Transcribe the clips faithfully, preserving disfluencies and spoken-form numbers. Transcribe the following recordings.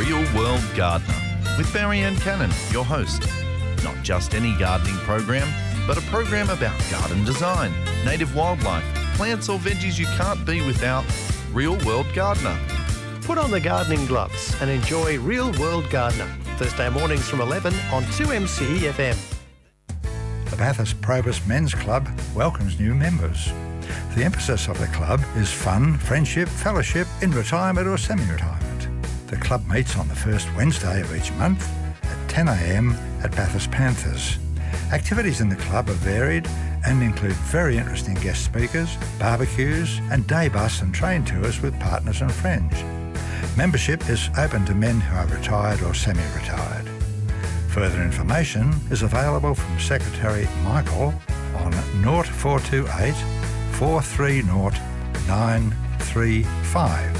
Real World Gardener with Marianne Cannon, your host. Not just any gardening program, but a program about garden design, native wildlife, plants or veggies you can't be without. Real World Gardener. Put on the gardening gloves and enjoy Real World Gardener. Thursday mornings from eleven on two M C E F M. The Bathurst Probus Men's Club welcomes new members. The emphasis of the club is fun, friendship, fellowship in retirement or semi-retirement. The club meets on the first Wednesday of each month at ten a m at Bathurst Panthers. Activities in the club are varied and include very interesting guest speakers, barbecues and day bus and train tours with partners and friends. Membership is open to men who are retired or semi-retired. Further information is available from Secretary Michael on zero four two eight, four three zero, nine three five.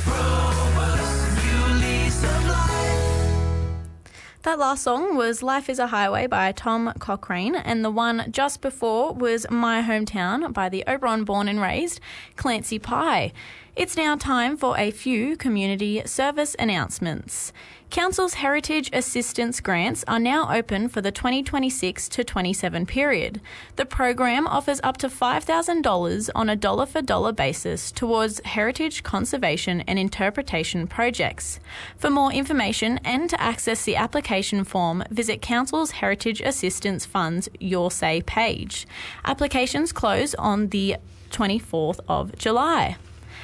That last song was Life is a Highway by Tom Cochrane, and the one just before was My Hometown by the Oberon born and raised Clancy Pye. It's now time for a few community service announcements. Council's Heritage Assistance grants are now open for the twenty twenty-six to twenty-seven period. The program offers up to five thousand dollars on a dollar-for-dollar basis towards heritage conservation and interpretation projects. For more information and to access the application form, visit Council's Heritage Assistance Fund's Your Say page. Applications close on the twenty-fourth of July.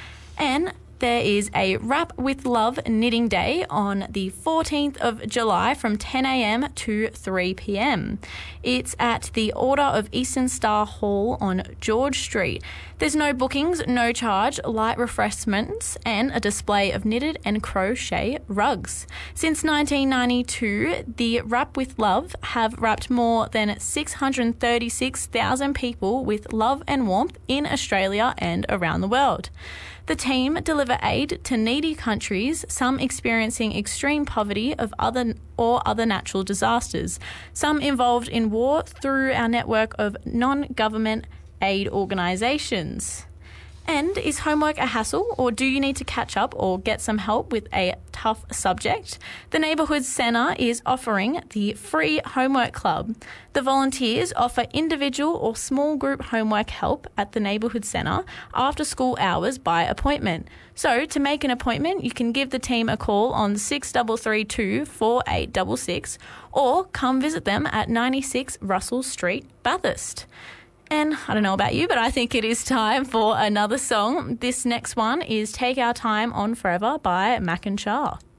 And there is a Wrap with Love Knitting Day on the fourteenth of July from ten a m to three p m. It's at the Order of Eastern Star Hall on George Street. There's no bookings, no charge, light refreshments, and a display of knitted and crochet rugs. Since nineteen ninety-two, the Wrap with Love have wrapped more than six hundred thirty-six thousand people with love and warmth in Australia and around the world. The team deliver aid to needy countries, some experiencing extreme poverty of other or other natural disasters, some involved in war, through our network of non-government aid organisations. And is homework a hassle, or do you need to catch up or get some help with a tough subject? The Neighbourhood Centre is offering the free Homework Club. The volunteers offer individual or small group homework help at the Neighbourhood Centre after school hours by appointment. So to make an appointment, you can give the team a call on six three three two, four eight six six or come visit them at ninety-six Russell Street, Bathurst. And I don't know about you, but I think it is time for another song. This next one is Take Our Time On Forever by Mac and Char.